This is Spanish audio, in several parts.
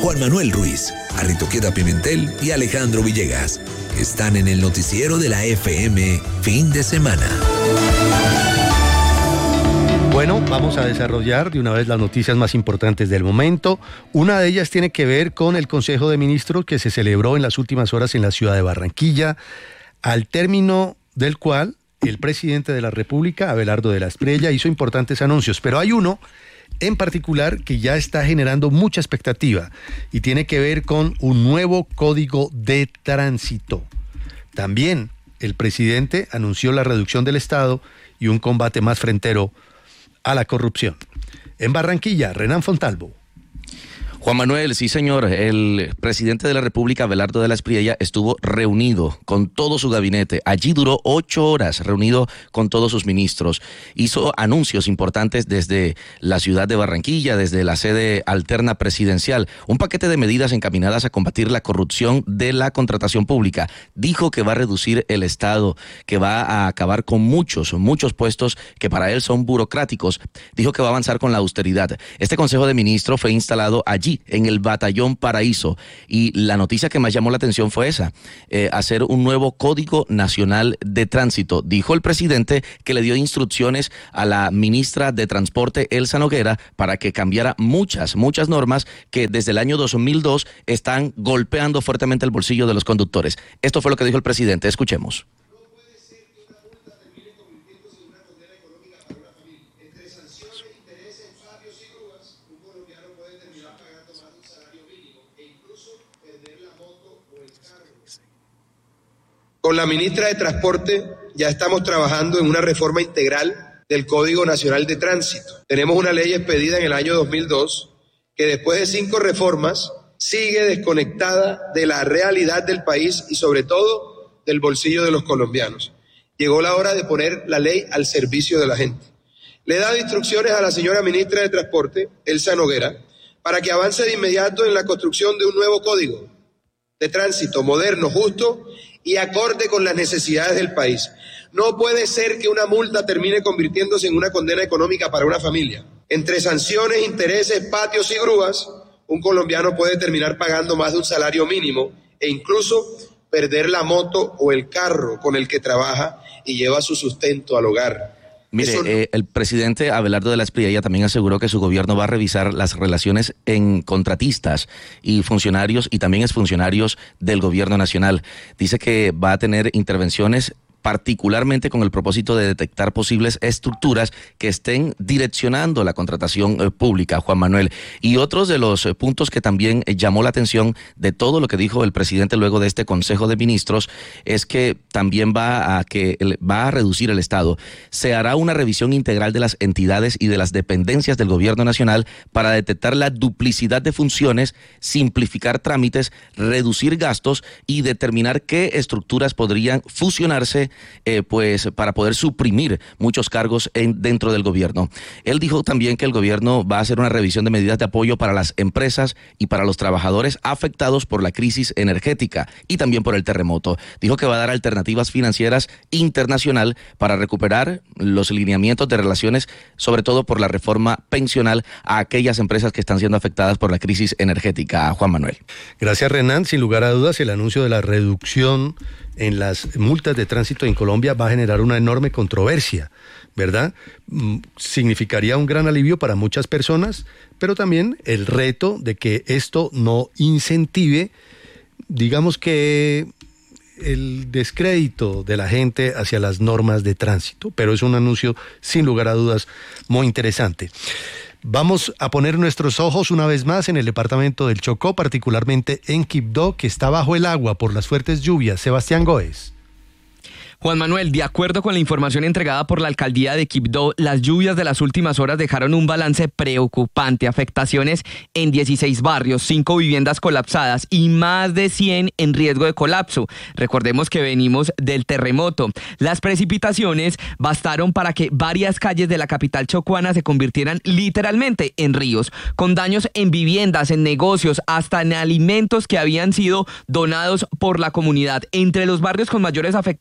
Juan Manuel Ruiz, Arritoqueta Pimentel y Alejandro Villegas. Están en el noticiero de la FM Fin de Semana. Bueno, vamos a desarrollar de una vez las noticias más importantes del momento. Una de ellas tiene que ver con el Consejo de Ministros que se celebró en las últimas horas en la ciudad de Barranquilla, al término del cual el presidente de la República, Abelardo de la Espriella, hizo importantes anuncios, pero hay uno en particular que ya está generando mucha expectativa y tiene que ver con un nuevo código de tránsito. También el presidente anunció la reducción del Estado y un combate más frentero a la corrupción. En Barranquilla, Renan Fontalvo. Juan Manuel, sí señor, el presidente de la República, Abelardo de la Espriella, estuvo reunido con todo su gabinete. Allí duró 8 horas reunido con todos sus ministros. Hizo anuncios importantes desde la ciudad de Barranquilla, desde la sede alterna presidencial. Un paquete de medidas encaminadas a combatir la corrupción de la contratación pública. Dijo que va a reducir el Estado, que va a acabar con muchos puestos que para él son burocráticos. Dijo que va a avanzar con la austeridad. Este Consejo de Ministros fue instalado allí, en el Batallón Paraíso, y la noticia que más llamó la atención fue esa, hacer un nuevo Código Nacional de Tránsito. Dijo el presidente que le dio instrucciones a la ministra de Transporte, Elsa Noguera, para que cambiara muchas normas que desde el año 2002 están golpeando fuertemente el bolsillo de los conductores. Esto fue lo que dijo el presidente, escuchemos. Con la ministra de Transporte ya estamos trabajando en una reforma integral del Código Nacional de Tránsito. Tenemos una ley expedida en el año 2002 que después de 5 reformas sigue desconectada de la realidad del país y sobre todo del bolsillo de los colombianos. Llegó la hora de poner la ley al servicio de la gente. Le he dado instrucciones a la señora ministra de Transporte, Elsa Noguera, para que avance de inmediato en la construcción de un nuevo código de tránsito moderno, justo y acorde con las necesidades del país. No puede ser que una multa termine convirtiéndose en una condena económica para una familia. Entre sanciones, intereses, patios y grúas, un colombiano puede terminar pagando más de un salario mínimo e incluso perder la moto o el carro con el que trabaja y lleva su sustento al hogar. Mire, el presidente Abelardo de la Espriella también aseguró que su gobierno va a revisar las relaciones en contratistas y funcionarios y también exfuncionarios del gobierno nacional. Dice que va a tener intervenciones particularmente con el propósito de detectar posibles estructuras que estén direccionando la contratación pública, Juan Manuel. Y otros de los puntos que también llamó la atención de todo lo que dijo el presidente luego de este Consejo de Ministros es que también va a reducir el Estado. Se hará una revisión integral de las entidades y de las dependencias del gobierno nacional para detectar la duplicidad de funciones, simplificar trámites, reducir gastos y determinar qué estructuras podrían fusionarse para poder suprimir muchos cargos dentro del gobierno. Él dijo también que el gobierno va a hacer una revisión de medidas de apoyo para las empresas y para los trabajadores afectados por la crisis energética y también por el terremoto. Dijo que va a dar alternativas financieras internacional para recuperar los lineamientos de relaciones, sobre todo por la reforma pensional a aquellas empresas que están siendo afectadas por la crisis energética. Juan Manuel. Gracias, Renan. Sin lugar a dudas, el anuncio de la reducción en las multas de tránsito en Colombia va a generar una enorme controversia, ¿verdad? Significaría un gran alivio para muchas personas, pero también el reto de que esto no incentive, digamos que el descrédito de la gente hacia las normas de tránsito, pero es un anuncio sin lugar a dudas muy interesante. Vamos a poner nuestros ojos una vez más en el departamento del Chocó, particularmente en Quibdó, que está bajo el agua por las fuertes lluvias. Sebastián Góez. Juan Manuel, de acuerdo con la información entregada por la alcaldía de Quibdó, las lluvias de las últimas horas dejaron un balance preocupante, afectaciones en 16 barrios, 5 viviendas colapsadas y más de 100 en riesgo de colapso. Recordemos que venimos del terremoto. Las precipitaciones bastaron para que varias calles de la capital chocuana se convirtieran literalmente en ríos, con daños en viviendas, en negocios, hasta en alimentos que habían sido donados por la comunidad. Entre los barrios con mayores afectaciones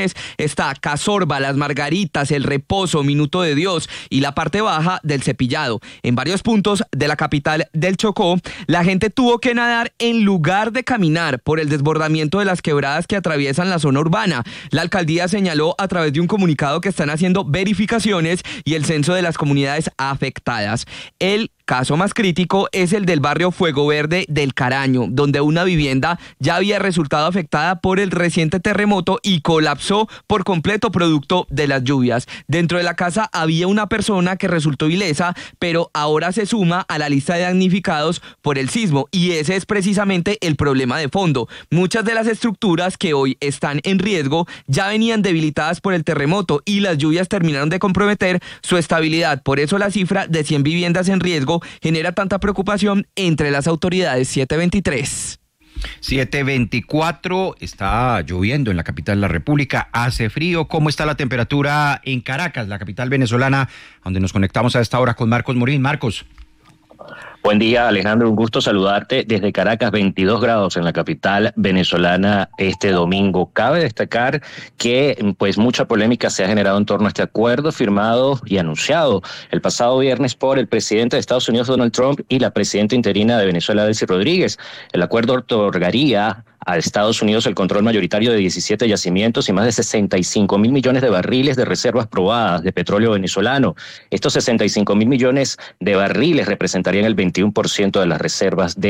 sectores está Cazorba, Las Margaritas, El Reposo, Minuto de Dios y la parte baja del Cepillado. En varios puntos de la capital del Chocó, la gente tuvo que nadar en lugar de caminar por el desbordamiento de las quebradas que atraviesan la zona urbana. La alcaldía señaló a través de un comunicado que están haciendo verificaciones y el censo de las comunidades afectadas. El caso más crítico es el del barrio Fuego Verde del Caraño, donde una vivienda ya había resultado afectada por el reciente terremoto y colapsó por completo producto de las lluvias. Dentro de la casa había una persona que resultó ilesa, pero ahora se suma a la lista de damnificados por el sismo, y ese es precisamente el problema de fondo. Muchas de las estructuras que hoy están en riesgo ya venían debilitadas por el terremoto y las lluvias terminaron de comprometer su estabilidad. Por eso la cifra de 100 viviendas en riesgo genera tanta preocupación entre las autoridades. 7:23. 7:24, está lloviendo en la capital de la República, hace frío. ¿Cómo está la temperatura en Caracas, la capital venezolana, donde nos conectamos a esta hora con Marcos Morín? Marcos. Buen día, Alejandro, un gusto saludarte desde Caracas. 22 grados en la capital venezolana este domingo. Cabe destacar que pues mucha polémica se ha generado en torno a este acuerdo firmado y anunciado el pasado viernes por el presidente de Estados Unidos, Donald Trump, y la presidenta interina de Venezuela, Delcy Rodríguez. El acuerdo otorgaría a Estados Unidos el control mayoritario de 17 yacimientos y más de 65.000 millones de barriles de reservas probadas de petróleo venezolano. Estos 65.000 millones de barriles representarían el 21% de las reservas de